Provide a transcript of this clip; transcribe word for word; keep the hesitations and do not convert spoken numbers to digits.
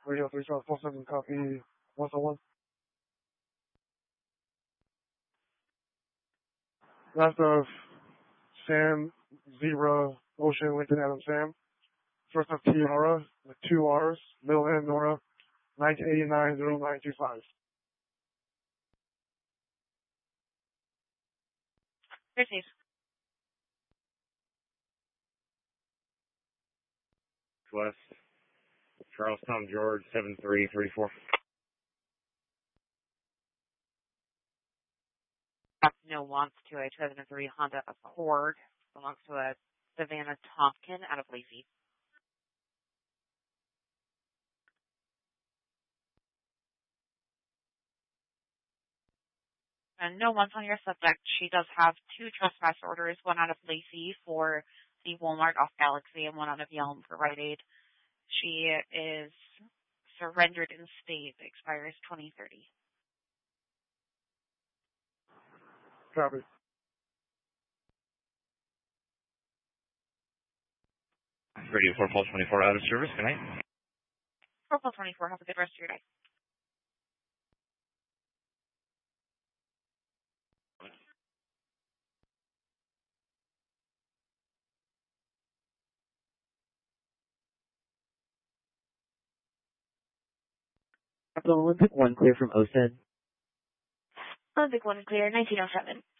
Radio three Charles four seven, copy one oh one. Last of Sam, Zebra, Ocean, Lincoln, Adam, Sam. First of Tiara, with two R's, middle N, Nora, nineteen eighty-nine, oh nine two five. Receive. West, Charles Tom George, seven three three four. No wants to a two thousand three Honda Accord. Belongs to a Savannah Tompkin out of Lacey. And no wants on your subject. She does have two trespass orders, one out of Lacey for the Walmart off Galaxy and one out of Yelm for Rite Aid. She is surrendered in state. Expires twenty thirty. Copy. Radio four Pulse twenty-four out of service. Good night. Purple twenty-four. Have a good rest of your day. Capital Olympic one clear from O S E D. Olympic one clear, nineteen oh seven.